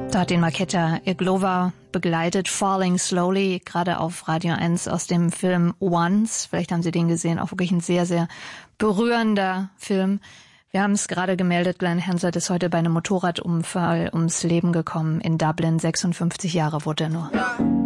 Da hat den Markéta Irglová begleitet, Falling Slowly, gerade auf Radio 1 aus dem Film Once. Vielleicht haben Sie den gesehen, auch wirklich ein sehr, sehr berührender Film. Wir haben es gerade gemeldet, Glenn Hansard ist heute bei einem Motorradunfall ums Leben gekommen in Dublin. 56 Jahre wurde er nur.